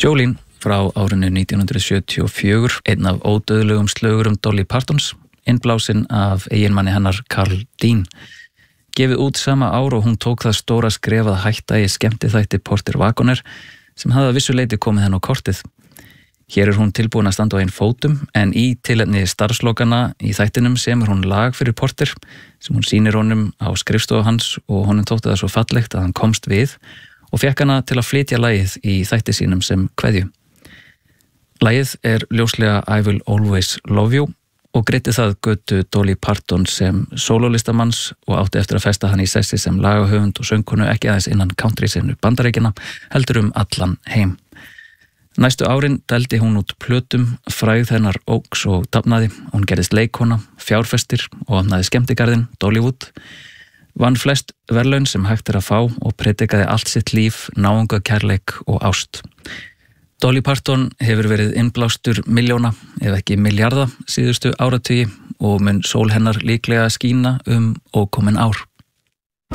Jolene frá árinu 1974, einn af ódauðlegum slögurum Dolly Partons, innblásin af eiginmanni hennar Carl Dean. Gefið út sama ár og hún tók það stóra skref að hætta í skemmtiþætti Porter Wagoner sem hafði að vissu leyti komið henn á kortið. Hér hún tilbúin að standa á einn fótum en í tilefni starfslokana í þættinum semur hún lag fyrir Porter sem hún sýnir honum á skrifstofu hans og honum þótti það svo fallegt að hann komst við og fékk hana til að flytja lagið í þætti sínum sem kveðju. Lagið ljóslega I Will Always Love You og greiddi það götu Dolly Parton sem sólólistamanns og átti eftir að festa hann í sessi sem lagahöfund og söngkonu ekki aðeins innan country-sinu Bandaríkjanna, heldur allan heim. Næstu árin dældi hún út plötum, frægð hennar óx og dafnaði, hún gerðist leikkona, fjárfestir og opnaði skemmtigarðinn Dollywood, vann flest verðlaun sem hægt að fá og predikaði allt sitt líf, náunga kærleik og ást. Dolly Parton hefur verið innblástur milljóna, ef ekki milljarða síðustu áratugi og mun sól hennar líklega skína ókomin ár.